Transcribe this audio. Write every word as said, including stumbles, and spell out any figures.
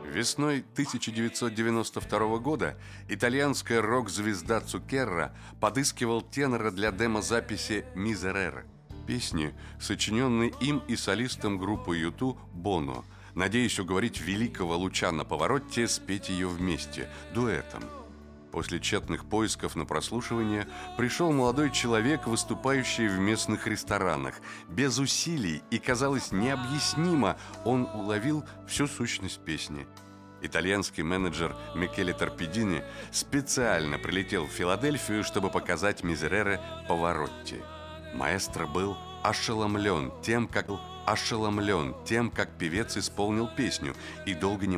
Весной тысяча девятьсот девяносто второго года итальянская рок-звезда Цукерра подыскивал тенора для демозаписи «Мизерере» песни, сочиненной им и солистом группы ю ту Боно, надеясь уговорить великого Лучано Паваротти спеть ее вместе, дуэтом. После тщетных поисков на прослушивание пришел молодой человек, выступающий в местных ресторанах. Без усилий и, казалось, необъяснимо, он уловил всю сущность песни. Итальянский менеджер Микеле Торпедини специально прилетел в Филадельфию, чтобы показать «Мизерере» Паваротти. Маэстро был ошеломлен тем, как ошеломлен тем, как певец исполнил песню, и долго не